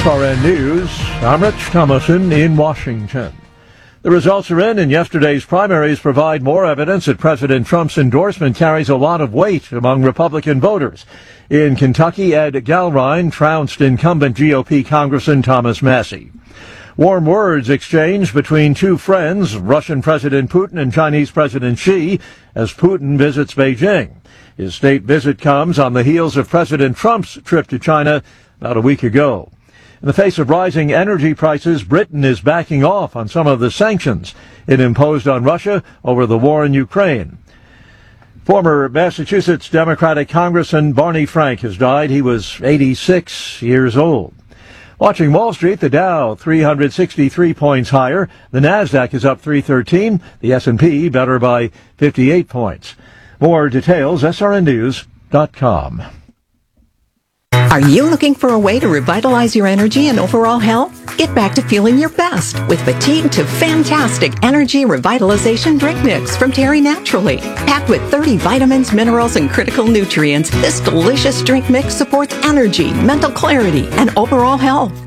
SRN News, I'm Rich Thomason in Washington. The results are in, and yesterday's primaries provide more evidence that President Trump's endorsement carries a lot of weight among Republican voters. In Kentucky, Ed Galrine trounced incumbent GOP Congressman Thomas Massie. Warm words exchanged between two friends, Russian President Putin and Chinese President Xi, as Putin visits Beijing. His state visit comes on the heels of President Trump's trip to China about a week ago. In the face of rising energy prices, Britain is backing off on some of the sanctions it imposed on Russia over the war in Ukraine. Former Massachusetts Democratic Congressman Barney Frank has died. He was 86 years old. Watching Wall Street, the Dow 363 points higher. The Nasdaq is up 313. The S&P better by 58 points. More details, srnnews.com. Are you looking for a way to revitalize your energy and overall health? Get back to feeling your best with Fatigue to Fantastic Energy Revitalization Drink Mix from Terry Naturally. Packed with 30 vitamins, minerals, and critical nutrients, this delicious drink mix supports energy, mental clarity, and overall health.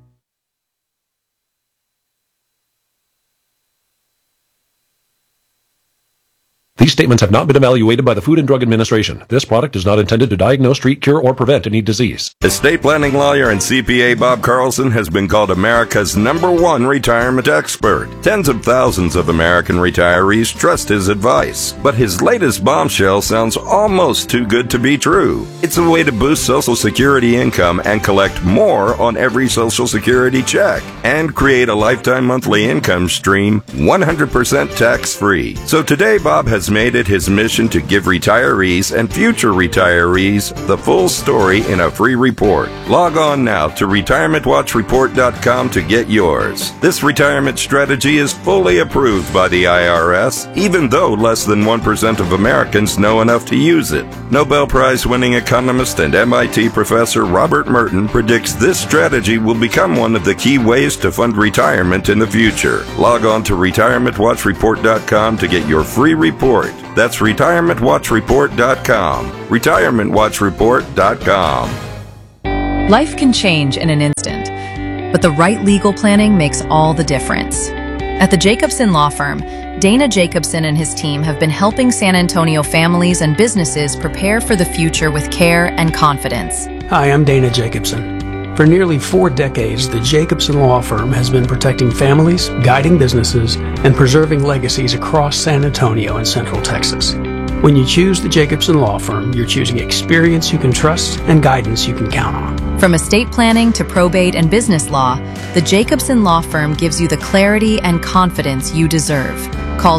These statements have not been evaluated by the Food and Drug Administration. This product is not intended to diagnose, treat, cure, or prevent any disease. Estate planning lawyer and CPA Bob Carlson has been called America's #1 retirement expert. Tens of thousands of American retirees trust his advice. But his latest bombshell sounds almost too good to be true. It's a way to boost Social Security income and collect more on every Social Security check and create a lifetime monthly income stream 100% tax-free. So today, Bob has made it his mission to give retirees and future retirees the full story in a free report. Log on now to retirementwatchreport.com to get yours. This retirement strategy is fully approved by the IRS, even though less than 1% of Americans know enough to use it. Nobel Prize-winning economist and MIT professor Robert Merton predicts this strategy will become one of the key ways to fund retirement in the future. Log on to retirementwatchreport.com to get your free report. That's retirementwatchreport.com. retirementwatchreport.com. Life can change in an instant, but the right legal planning makes all the difference. At the Jacobson Law Firm, Dana Jacobson and his team have been helping San Antonio families and businesses prepare for the future with care and confidence. Hi, I'm Dana Jacobson. For nearly 4 decades, the Jacobson Law Firm has been protecting families, guiding businesses, and preserving legacies across San Antonio and Central Texas. When you choose the Jacobson Law Firm, you're choosing experience you can trust and guidance you can count on. From estate planning to probate and business law, the Jacobson Law Firm gives you the clarity and confidence you deserve. Call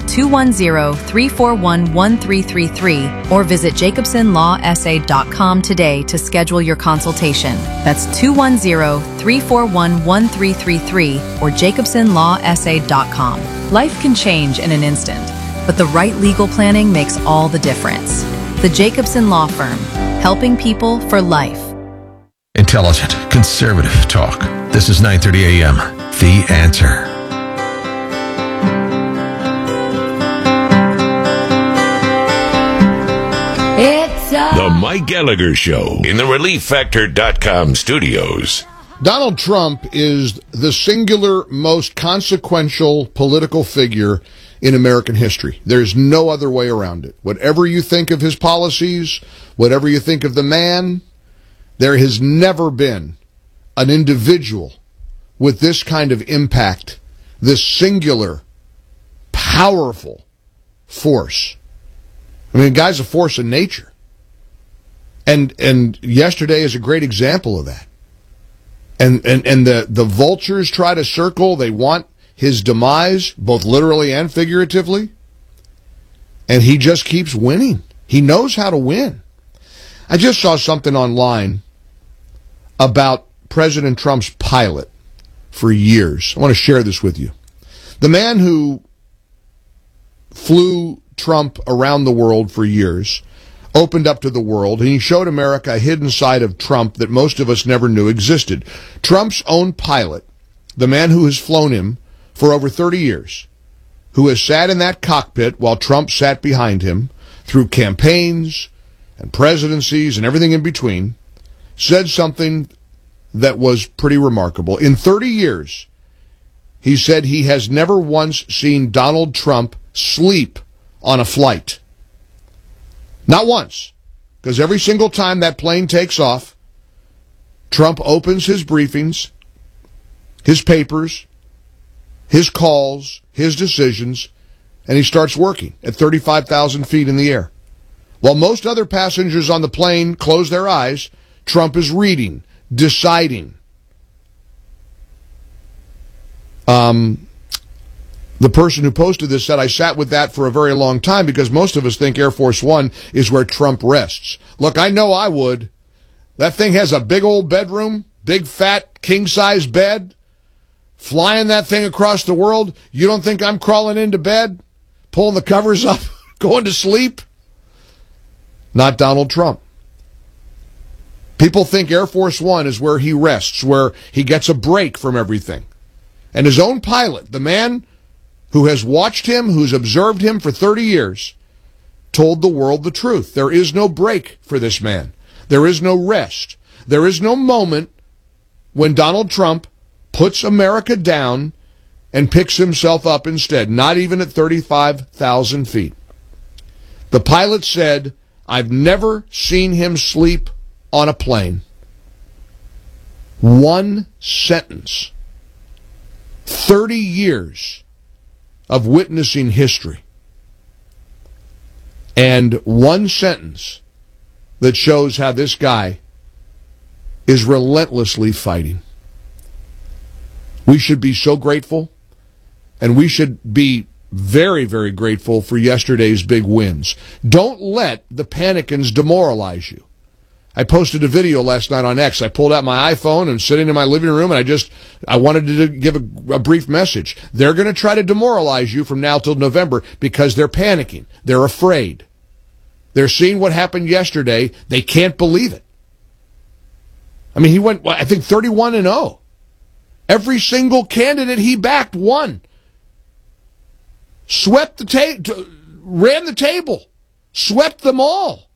210-341-1333 or visit jacobsonlawsa.com today to schedule your consultation. That's 210-341-1333 or jacobsonlawsa.com. Life can change in an instant, but the right legal planning makes all the difference. The Jacobson Law Firm, helping people for life. Intelligent, conservative talk. This is 9:30 a.m. The Answer. The Mike Gallagher Show in the ReliefFactor.com studios. Donald Trump is the singular most consequential political figure in American history. There's no other way around it. Whatever you think of his policies, whatever you think of the man, there has never been an individual with this kind of impact, this singular, powerful force. I mean, the guy's a force of nature. And yesterday is a great example of that. And the vultures try to circle. They want his demise, both literally and figuratively. And he just keeps winning. He knows how to win. I just saw something online about President Trump's pilot for years. I want to share this with you. The man who flew Trump around the world for years, opened up to the world, and he showed America a hidden side of Trump that most of us never knew existed. Trump's own pilot, the man who has flown him for over 30 years, who has sat in that cockpit while Trump sat behind him through campaigns and presidencies and everything in between, said something that was pretty remarkable. In 30 years, he said he has never once seen Donald Trump sleep on a flight. Not once. Because every single time that plane takes off, Trump opens his briefings, his papers, his calls, his decisions, and he starts working at 35,000 feet in the air. While most other passengers on the plane close their eyes, Trump is reading, deciding. The person who posted this said, I sat with that for a very long time because most of us think Air Force One is where Trump rests. Look, I know I would. That thing has a big old bedroom, big fat king-size bed. Flying that thing across the world, you don't think I'm crawling into bed, pulling the covers up, going to sleep? Not Donald Trump. People think Air Force One is where he rests, where he gets a break from everything. And his own pilot, the man who has watched him, who's observed him for 30 years, told the world the truth. There is no break for this man. There is no rest. There is no moment when Donald Trump puts America down and picks himself up instead, not even at 35,000 feet. The pilot said, I've never seen him sleep on a plane. One sentence. 30 years of witnessing history. And one sentence that shows how this guy is relentlessly fighting. We should be so grateful, and we should be very, very grateful for yesterday's big wins. Don't let the panicans demoralize you. I posted a video last night on X. I pulled out my iPhone and sitting in my living room, and I wanted to give a brief message. They're going to try to demoralize you from now till November because they're panicking. They're afraid. They're seeing what happened yesterday. They can't believe it. I mean, he went, I think, 31-0. Every single candidate he backed won. Swept the table, ran the table, swept them all.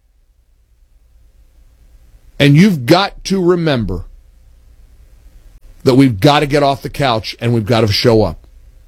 And you've got to remember that we've got to get off the couch and we've got to show up.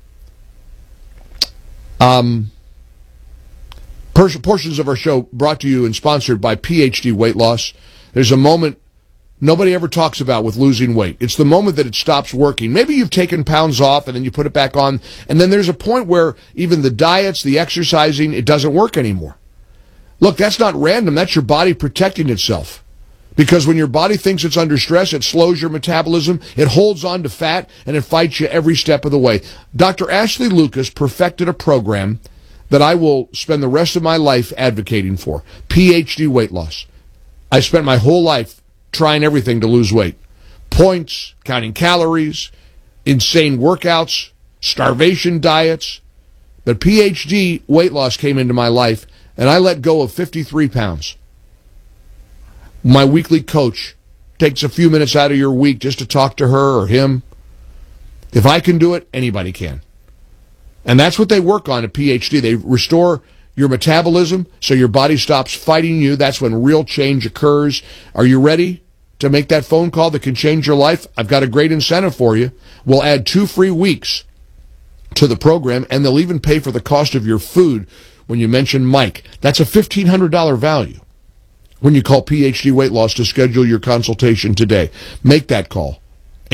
Portions of our show brought to you and sponsored by PhD Weight Loss. There's a moment nobody ever talks about with losing weight. It's the moment that it stops working. Maybe you've taken pounds off and then you put it back on, and then there's a point where even the diets, the exercising, it doesn't work anymore. Look, that's not random. That's your body protecting itself. Because when your body thinks it's under stress, it slows your metabolism, it holds on to fat, and it fights you every step of the way. Dr. Ashley Lucas perfected a program that I will spend the rest of my life advocating for. PhD Weight Loss. I spent my whole life trying everything to lose weight. Points, counting calories, insane workouts, starvation diets. But PhD Weight Loss came into my life, and I let go of 53 pounds. My weekly coach takes a few minutes out of your week just to talk to her or him. If I can do it, anybody can. And that's what they work on at PhD. They restore your metabolism so your body stops fighting you. That's when real change occurs. Are you ready to make that phone call that can change your life? I've got a great incentive for you. We'll add 2 free weeks to the program, and they'll even pay for the cost of your food when you mention Mike. That's a $1,500 value when you call PhD Weight Loss to schedule your consultation today. Make that call.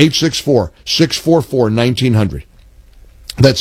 864-644-1900. That's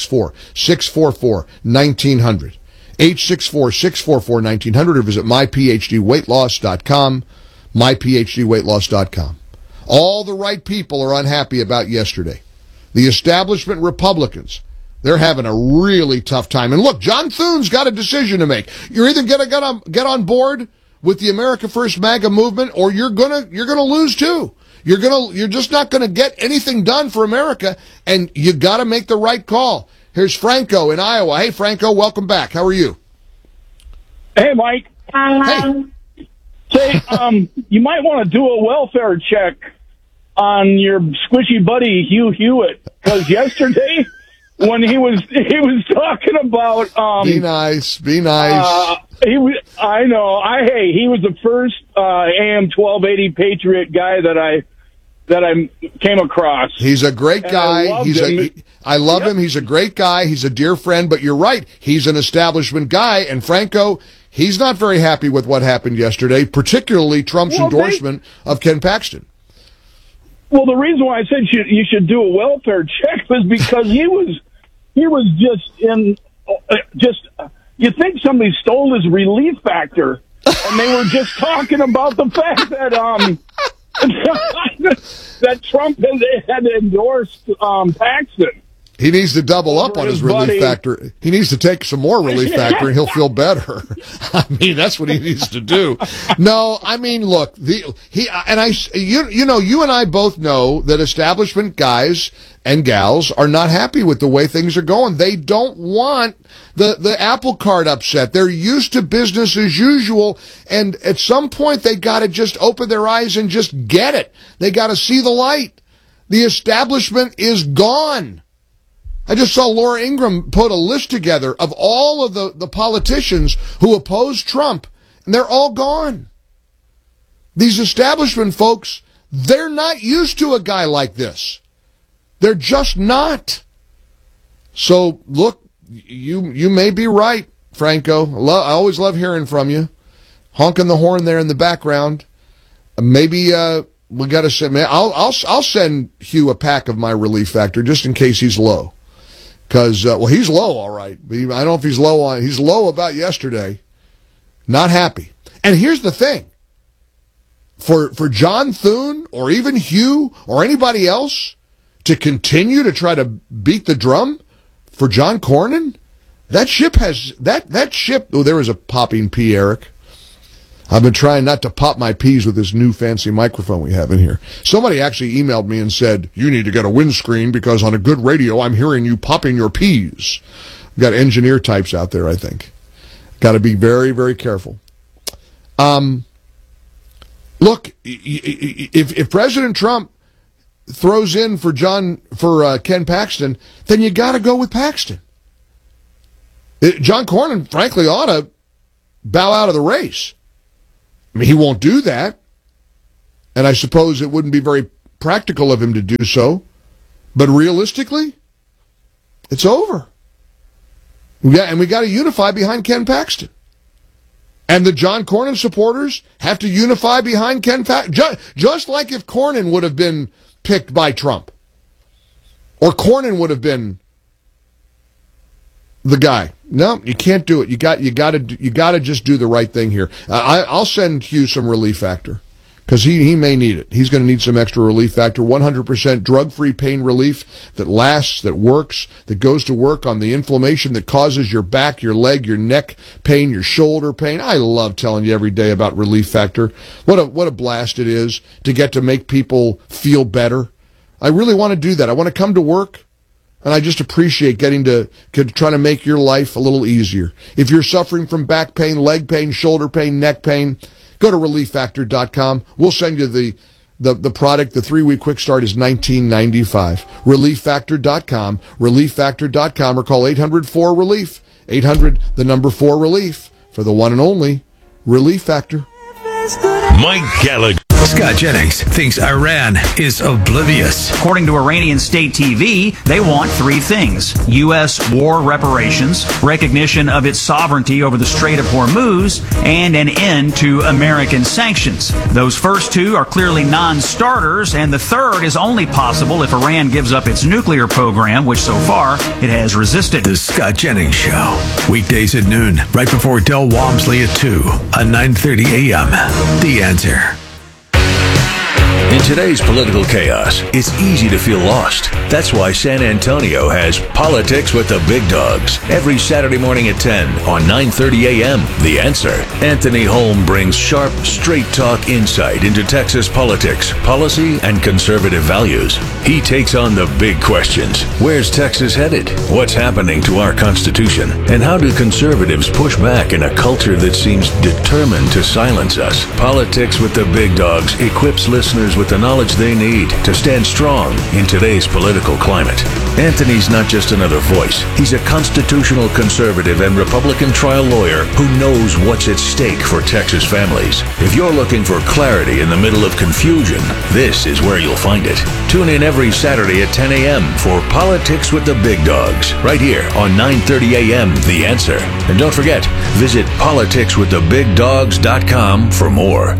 864-644-1900. 864-644-1900, or visit myphdweightloss.com, myphdweightloss.com. All the right people are unhappy about yesterday. The establishment Republicans, they're having a really tough time. And look, John Thune's got a decision to make. You're either going to get on board with the America First MAGA movement, or you're gonna lose too. You're just not gonna get anything done for America, and you got to make the right call. Here's Franco in Iowa. Hey, Franco, welcome back. How are you? Hey, Mike. Hey. Say, you might want to do a welfare check on your squishy buddy Hugh Hewitt, because yesterday when he was talking about be nice. he was the first AM 1280 Patriot guy that I that I came across. He's a great guy. I love him. He's a great guy. He's a dear friend. But you're right. He's an establishment guy. And Franco, he's not very happy with what happened yesterday, particularly Trump's endorsement of Ken Paxton. Well, the reason why I said you should do a welfare check was because he was just you think somebody stole his relief factor, and they were just talking about the fact that that Trump had endorsed Paxton. He needs to double up on his relief factor. He needs to take some more relief factor, and he'll feel better. I mean, that's what he needs to do. No, I mean, look, you and I both know that establishment guys and gals are not happy with the way things are going. They don't want the apple cart upset. They're used to business as usual, and at some point they got to just open their eyes and just get it. They got to see the light. The establishment is gone. I just saw Laura Ingraham put a list together of all of the politicians who oppose Trump, and they're all gone. These establishment folks, they're not used to a guy like this. They're just not. So, look, you may be right, Franco. I always love hearing from you. Honking the horn there in the background. Maybe we got to send. I'll send Hugh a pack of my relief factor just in case he's low. Because, he's low, all right. I don't know if he's low he's low about yesterday. Not happy. And here's the thing. For John Thune or even Hugh or anybody else to continue to try to beat the drum for John Cornyn, that ship, there was a popping pea, Eric. I've been trying not to pop my peas with this new fancy microphone we have in here. Somebody actually emailed me and said, you need to get a windscreen because on a good radio I'm hearing you popping your peas. We've got engineer types out there, I think. Got to be very, very careful. Look, if President Trump throws in for Ken Paxton, then you got to go with Paxton. John Cornyn, frankly, ought to bow out of the race. I mean, he won't do that, and I suppose it wouldn't be very practical of him to do so, but realistically, it's over. We got to unify behind Ken Paxton. And the John Cornyn supporters have to unify behind Ken Paxton, just like if Cornyn would have been picked by Trump, or Cornyn would have been the guy. No, you can't do it. You got to just do the right thing here. I'll send Hugh some relief factor because he may need it. He's going to need some extra relief factor. 100% drug-free pain relief that lasts, that works, that goes to work on the inflammation that causes your back, your leg, your neck pain, your shoulder pain. I love telling you every day about Relief Factor. What a blast it is to get to make people feel better. I really want to do that. I want to come to work. And I just appreciate getting to try to make your life a little easier. If you're suffering from back pain, leg pain, shoulder pain, neck pain, go to ReliefFactor.com. We'll send you the product. The 3-week quick start is $19.95. ReliefFactor.com. ReliefFactor.com or call 800-4-RELIEF. 800-4-RELIEF for the one and only Relief Factor. Mike Gallagher. Scott Jennings thinks Iran is oblivious. According to Iranian state TV, they want 3 things: U.S. war reparations, recognition of its sovereignty over the Strait of Hormuz, and an end to American sanctions. Those first 2 are clearly non-starters, and the third is only possible if Iran gives up its nuclear program, which so far it has resisted. The Scott Jennings Show. Weekdays at noon, right before Del Walmsley at 2 on 9:30 a.m. The Answer. In today's political chaos, it's easy to feel lost. That's why San Antonio has Politics with the Big Dogs every Saturday morning at 10 on 9:30 a.m. The Answer. Anthony Holm brings sharp, straight-talk insight into Texas politics, policy, and conservative values. He takes on the big questions. Where's Texas headed? What's happening to our Constitution? And how do conservatives push back in a culture that seems determined to silence us? Politics with the Big Dogs equips listeners with with the knowledge they need to stand strong in today's political climate. Anthony's not just another voice. He's a constitutional conservative and Republican trial lawyer who knows what's at stake for Texas families. If you're looking for clarity in the middle of confusion, this is where you'll find it. Tune in every Saturday at 10 a.m. for Politics with the Big Dogs, right here on 9:30 a.m. The Answer. And don't forget, visit politicswiththebigdogs.com for more.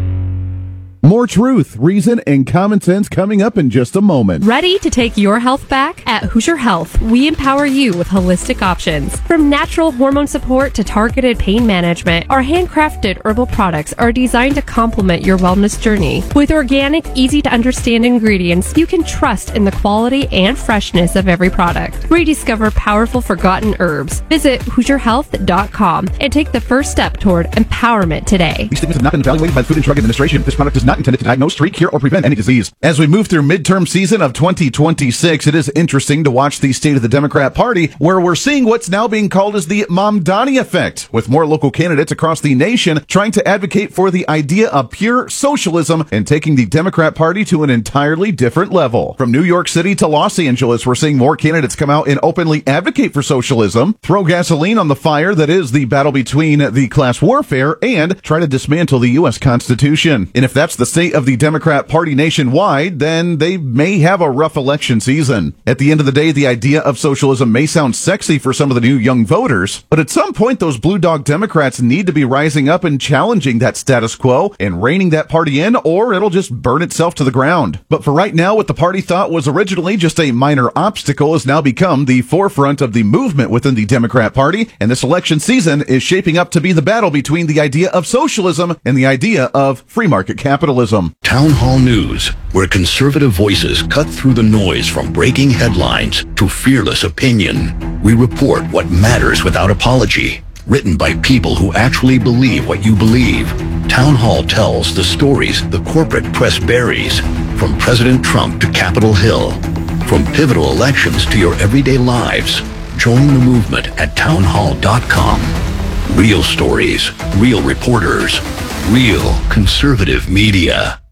More truth, reason, and common sense coming up in just a moment. Ready to take your health back? At Hoosier Health, we empower you with holistic options. From natural hormone support to targeted pain management, our handcrafted herbal products are designed to complement your wellness journey. With organic, easy-to-understand ingredients, you can trust in the quality and freshness of every product. Rediscover powerful forgotten herbs. Visit HoosierHealth.com and take the first step toward empowerment today. These statements have not been evaluated by the Food and Drug Administration. This product is not intended to diagnose, treat, cure, or prevent any disease. As we move through midterm season of 2026, it is interesting to watch the state of the Democrat Party, where we're seeing what's now being called as the Mamdani effect, with more local candidates across the nation trying to advocate for the idea of pure socialism and taking the Democrat Party to an entirely different level. From New York City to Los Angeles, we're seeing more candidates come out and openly advocate for socialism, throw gasoline on the fire that is the battle between the class warfare, and try to dismantle the U.S. Constitution. And if that's the state of the Democrat Party nationwide, then they may have a rough election season. At the end of the day, the idea of socialism may sound sexy for some of the new young voters, but at some point those blue dog Democrats need to be rising up and challenging that status quo and reining that party in, or it'll just burn itself to the ground. But for right now, what the party thought was originally just a minor obstacle has now become the forefront of the movement within the Democrat Party, and this election season is shaping up to be the battle between the idea of socialism and the idea of free market capitalism. Town Hall News, where conservative voices cut through the noise from breaking headlines to fearless opinion. We report what matters without apology. Written by people who actually believe what you believe. Town Hall tells the stories the corporate press buries, from President Trump to Capitol Hill, from pivotal elections to your everyday lives. Join the movement at townhall.com. Real stories, real reporters, real conservative media.